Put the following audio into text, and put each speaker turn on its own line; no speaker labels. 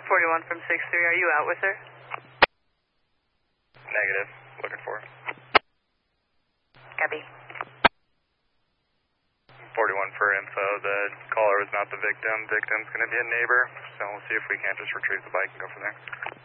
41 from 6-3, are you out with her?
Negative. Looking for her.
Copy.
41 for info. The caller was not the victim. Victim's going to be a neighbor, so we'll see if we can't just retrieve the bike and go from there.